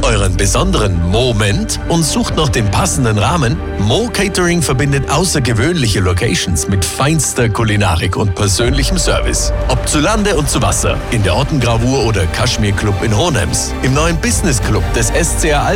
euren besonderen Moment und sucht noch den passenden Rahmen? Mo Catering verbindet außergewöhnliche Locations mit feinster Kulinarik und persönlichem Service. Ob zu Lande und zu Wasser, in der Ottengravur oder Kaschmir Club in Hohenems, im neuen Business Club des SCA